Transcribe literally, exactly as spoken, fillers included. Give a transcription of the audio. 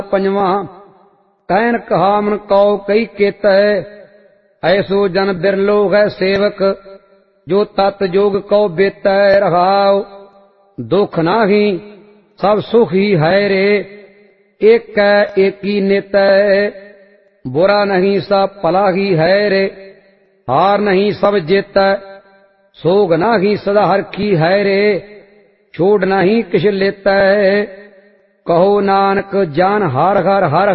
पंजवा कहन कहा मन कौ कई केत ऐसो जन बिरलो है सेवक जो तत् जोग कौ बेत रहाओ। दुख नाही सब सुख ही है रे एक एकी नित बुरा नहीं सब भला ही है रे हार नहीं सब जित सोग नाही सदा हर की है रे छोड़ नहीं किश लेत कहो नानक जान हर हर हर